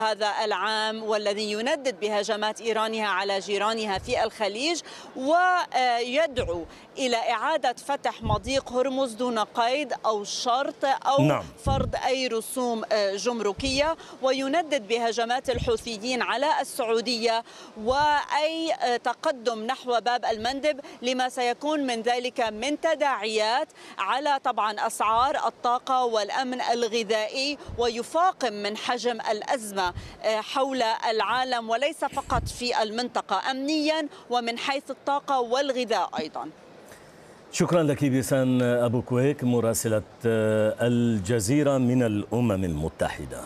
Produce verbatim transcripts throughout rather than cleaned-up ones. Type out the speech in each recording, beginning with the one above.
هذا العام والذي يندد بهجمات إيرانها على جيرانها في الخليج، ويدعو إلى إعادة فتح مضيق هرمز دون قيد أو شرط أو نعم. فرض أي رسوم جمركية، ويندد بهجمات الحوثيين على السعودية وأي تقدم نحو باب المندب لما سيكون من ذلك من تداعيات على طبعا أسعار الطاقة والأمن الغذائي، ويفاقم من حجم الأزمة حول العالم وليس فقط في المنطقة أمنيا ومن حيث الطاقة والغذاء أيضا. شكرا لك بيسان أبو كويك مراسلة الجزيرة من الأمم المتحدة.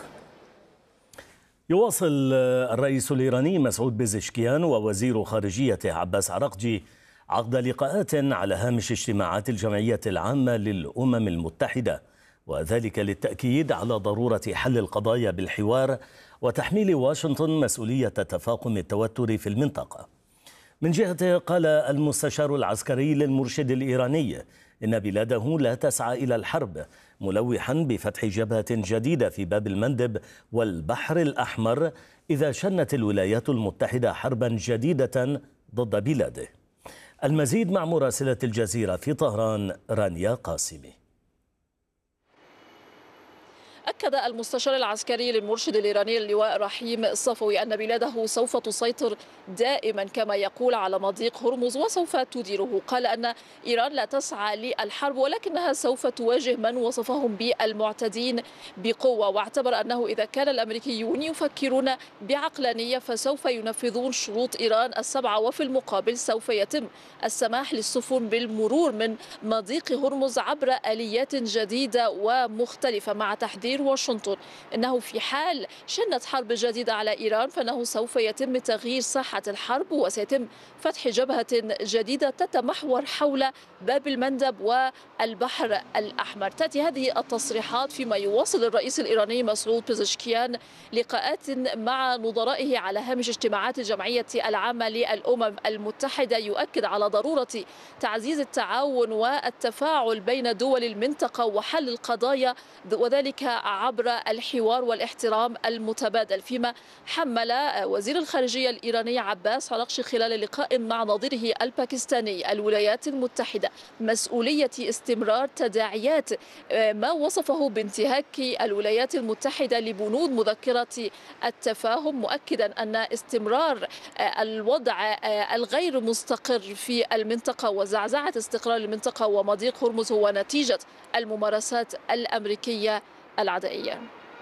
يواصل الرئيس الإيراني مسعود بيزشكيان ووزير خارجيته عباس عراقجي عقد لقاءات على هامش اجتماعات الجمعية العامة للأمم المتحدة، وذلك للتأكيد على ضرورة حل القضايا بالحوار وتحميل واشنطن مسؤولية تفاقم التوتر في المنطقة. من جهته قال المستشار العسكري للمرشد الإيراني إن بلاده لا تسعى إلى الحرب، ملوحا بفتح جبهة جديدة في باب المندب والبحر الأحمر إذا شنت الولايات المتحدة حربا جديدة ضد بلاده. المزيد مع مراسلة الجزيرة في طهران رانيا قاسمي. أكد المستشار العسكري للمرشد الإيراني اللواء رحيم الصفوي أن بلاده سوف تسيطر دائما كما يقول على مضيق هرمز وسوف تديره. قال أن إيران لا تسعى للحرب ولكنها سوف تواجه من وصفهم بالمعتدين بقوة، واعتبر أنه إذا كان الأمريكيون يفكرون بعقلانية فسوف ينفذون شروط إيران السبعة، وفي المقابل سوف يتم السماح للسفن بالمرور من مضيق هرمز عبر آليات جديدة ومختلفة، مع تحذير واشنطن أنه في حال شنت حرب جديدة على إيران فإنه سوف يتم تغيير ساحة الحرب وسيتم فتح جبهة جديدة تتمحور حول باب المندب والبحر الأحمر. تأتي هذه التصريحات فيما يواصل الرئيس الإيراني مسعود بيزشكيان لقاءات مع نظرائه على هامش اجتماعات الجمعية العامة للأمم المتحدة، يؤكد على ضرورة تعزيز التعاون والتفاعل بين دول المنطقة وحل القضايا، وذلك عبر الحوار والاحترام المتبادل. فيما حمل وزير الخارجية الإيراني عباس عراقجي خلال لقاء مع نظيره الباكستاني الولايات المتحدة مسؤولية استمرار تداعيات ما وصفه بانتهاك الولايات المتحدة لبنود مذكرة التفاهم، مؤكدا أن استمرار الوضع الغير مستقر في المنطقة وزعزعة استقرار المنطقة ومضيق هرمز هو نتيجة الممارسات الأمريكية العدائية.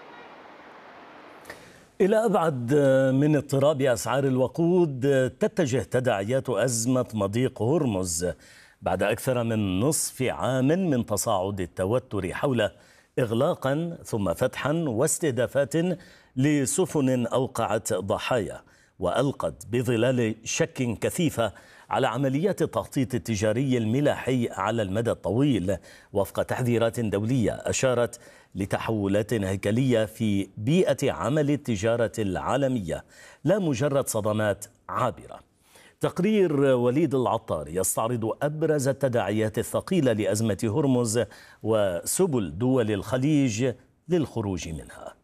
إلى أبعد من اضطراب أسعار الوقود تتجه تداعيات أزمة مضيق هرمز بعد أكثر من نصف عام من تصاعد التوتر حوله، إغلاقا ثم فتحا واستهدافات لسفن أوقعت ضحايا، وألقت بظلال شك كثيفة على عمليات التخطيط التجاري الملاحي على المدى الطويل وفق تحذيرات دولية أشارت لتحولات هيكلية في بيئة عمل التجارة العالمية لا مجرد صدمات عابرة. تقرير وليد العطار يستعرض أبرز التداعيات الثقيلة لأزمة هرمز وسبل دول الخليج للخروج منها.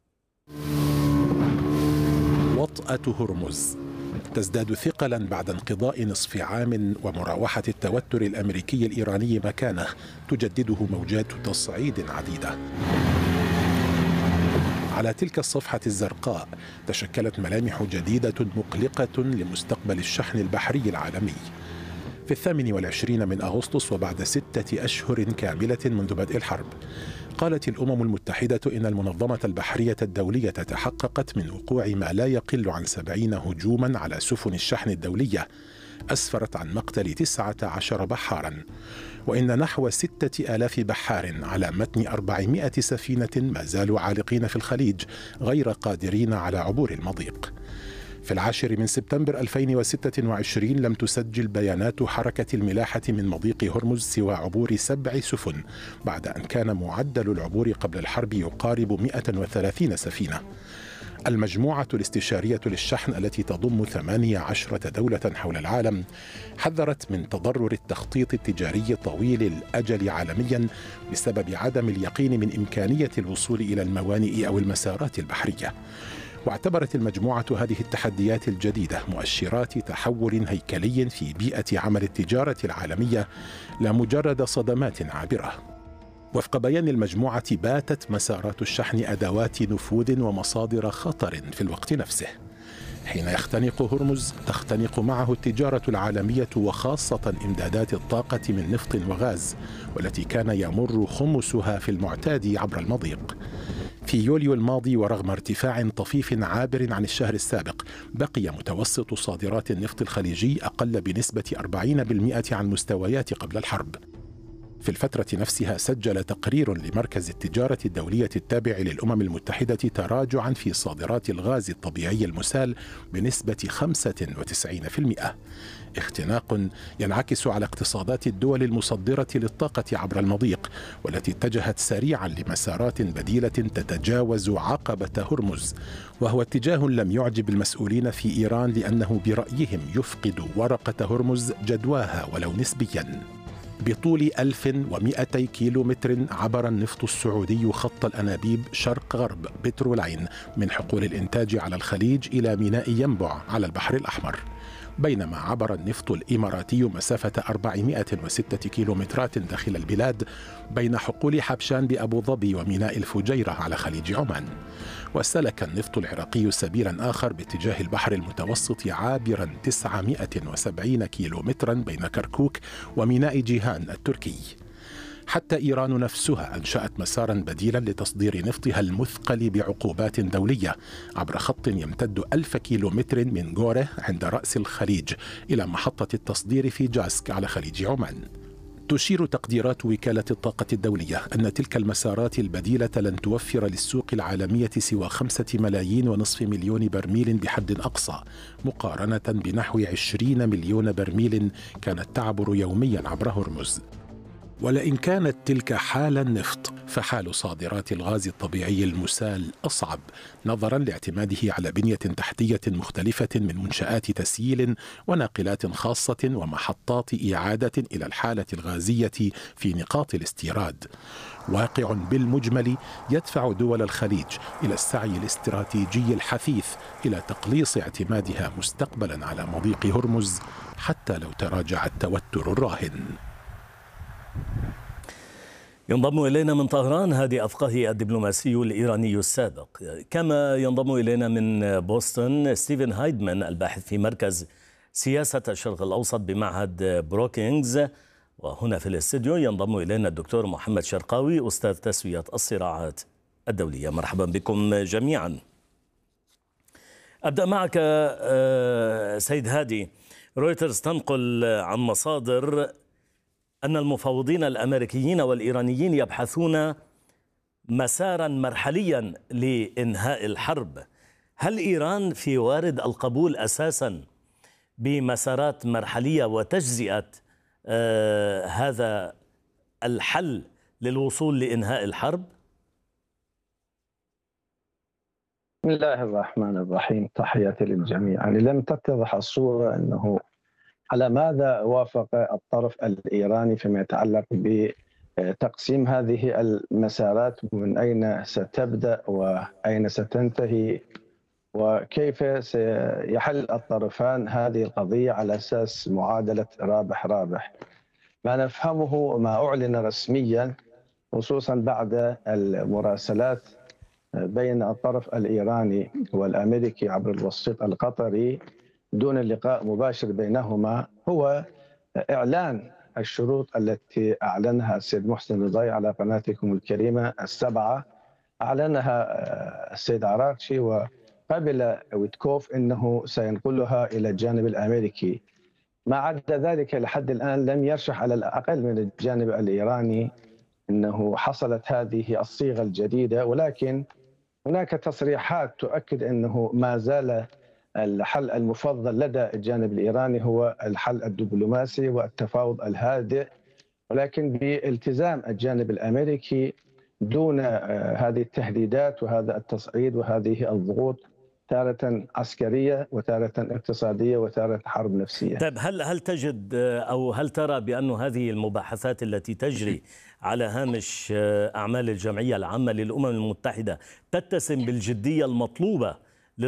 وطأة هرمز تزداد ثقلا بعد انقضاء نصف عام ومراوحة التوتر الأمريكي الإيراني مكانه تجدده موجات تصعيد عديدة. على تلك الصفحة الزرقاء تشكلت ملامح جديدة مقلقة لمستقبل الشحن البحري العالمي. في الثامن والعشرين من أغسطس وبعد ستة أشهر كاملة منذ بدء الحرب، قالت الأمم المتحدة إن المنظمة البحرية الدولية تحققت من وقوع ما لا يقل عن سبعين هجوما على سفن الشحن الدولية أسفرت عن مقتل تسعة عشر بحارا، وإن نحو ستة آلاف بحار على متن أربعمائة سفينة ما زالوا عالقين في الخليج غير قادرين على عبور المضيق. في العاشر من سبتمبر ألفين وستة وعشرين لم تسجل بيانات حركة الملاحة من مضيق هرمز سوى عبور سبع سفن، بعد أن كان معدل العبور قبل الحرب يقارب مئة وثلاثين سفينة. المجموعة الاستشارية للشحن التي تضم ثمانية عشرة دولة حول العالم حذرت من تضرر التخطيط التجاري طويل الأجل عالميا بسبب عدم اليقين من إمكانية الوصول إلى الموانئ أو المسارات البحرية. واعتبرت المجموعة هذه التحديات الجديدة مؤشرات تحول هيكلي في بيئة عمل التجارة العالمية لا مجرد صدمات عابرة. وفق بيان المجموعة باتت مسارات الشحن أدوات نفوذ ومصادر خطر في الوقت نفسه. حين يختنق هرمز تختنق معه التجارة العالمية وخاصة إمدادات الطاقة من نفط وغاز، والتي كان يمر خمسها في المعتاد عبر المضيق. في يوليو الماضي ورغم ارتفاع طفيف عابر عن الشهر السابق، بقي متوسط صادرات النفط الخليجي أقل بنسبة أربعين بالمئة عن مستويات قبل الحرب. في الفترة نفسها سجل تقرير لمركز التجارة الدولية التابع للأمم المتحدة تراجعا في صادرات الغاز الطبيعي المسال بنسبة خمسة وتسعين بالمئة، اختناق ينعكس على اقتصادات الدول المصدرة للطاقة عبر المضيق، والتي اتجهت سريعا لمسارات بديلة تتجاوز عقبة هرمز، وهو اتجاه لم يعجب المسؤولين في إيران لأنه برأيهم يفقد ورقة هرمز جدواها ولو نسبيا. بطول ألف ومئتي كيلو متر عبر النفط السعودي خط الأنابيب شرق غرب بترولين من حقول الإنتاج على الخليج إلى ميناء ينبع على البحر الأحمر، بينما عبر النفط الإماراتي مسافة أربعمئة وستة كيلومترات داخل البلاد بين حقول حبشان بأبو ظبي وميناء الفجيرة على خليج عمان. وسلك النفط العراقي سبيلا آخر باتجاه البحر المتوسط عابرا تسعمئة وسبعين كيلومترا بين كركوك وميناء جيهان التركي. حتى إيران نفسها أنشأت مسارا بديلا لتصدير نفطها المثقل بعقوبات دولية عبر خط يمتد ألف كيلومتر من غوره عند رأس الخليج إلى محطة التصدير في جاسك على خليج عمان. تشير تقديرات وكالة الطاقة الدولية أن تلك المسارات البديلة لن توفر للسوق العالمية سوى خمسة ملايين ونصف مليون برميل بحد أقصى، مقارنة بنحو عشرين مليون برميل كانت تعبر يوميا عبر هرمز. ولئن كانت تلك حال النفط، فحال صادرات الغاز الطبيعي المسال أصعب، نظرا لاعتماده على بنية تحتية مختلفة من منشآت تسييل وناقلات خاصة ومحطات إعادة إلى الحالة الغازية في نقاط الاستيراد. واقع بالمجمل يدفع دول الخليج إلى السعي الاستراتيجي الحثيث إلى تقليص اعتمادها مستقبلا على مضيق هرمز حتى لو تراجع التوتر الراهن. ينضم إلينا من طهران هادي أفقهي الدبلوماسي الإيراني السابق، كما ينضم إلينا من بوسطن ستيفن هايدمان الباحث في مركز سياسة الشرق الأوسط بمعهد بروكينغز، وهنا في الاستديو ينضم إلينا الدكتور محمد شرقاوي أستاذ تسوية الصراعات الدولية. مرحبا بكم جميعا. أبدأ معك سيد هادي. رويترز تنقل عن مصادر أن المفاوضين الأمريكيين والإيرانيين يبحثون مسارا مرحليا لإنهاء الحرب. هل إيران في وارد القبول أساسا بمسارات مرحلية وتجزئة آه هذا الحل للوصول لإنهاء الحرب؟ بسم الله الرحمن الرحيم، تحياتي للجميع. يعني لم تتضح الصورة أنه على ماذا وافق الطرف الإيراني فيما يتعلق بتقسيم هذه المسارات، ومن أين ستبدأ وأين ستنتهي، وكيف سيحل الطرفان هذه القضية على أساس معادلة رابح رابح. ما نفهمه ما أعلن رسميا خصوصا بعد المراسلات بين الطرف الإيراني والأمريكي عبر الوسيط القطري دون اللقاء مباشر بينهما، هو إعلان الشروط التي أعلنها السيد محسن رضاي على قناتكم الكريمة السبعة، أعلنها السيد عراقشي، وقبل ويتكوف أنه سينقلها إلى الجانب الأمريكي. ما عدا ذلك لحد الآن لم يرشح على الأقل من الجانب الإيراني أنه حصلت هذه الصيغة الجديدة، ولكن هناك تصريحات تؤكد أنه ما زال الحل المفضل لدى الجانب الإيراني هو الحل الدبلوماسي والتفاوض الهادئ، ولكن بالتزام الجانب الأمريكي دون هذه التهديدات وهذا التصعيد وهذه الضغوط، تارة عسكرية وتارة اقتصادية وتارة حرب نفسية. طيب، هل هل تجد أو هل ترى بأن هذه المباحثات التي تجري على هامش أعمال الجمعية العامة للأمم المتحدة تتسم بالجدية المطلوبة